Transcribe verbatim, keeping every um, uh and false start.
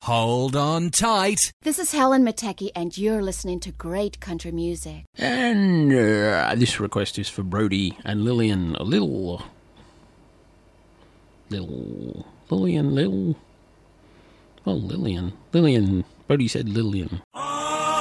Hold on tight. This is Helen Matecki, and you're listening to great country music. And uh, this request is for Brody and Lillian. A little... Little... Lillian, little... Well, Lillian. Lillian. Brody said Lillian.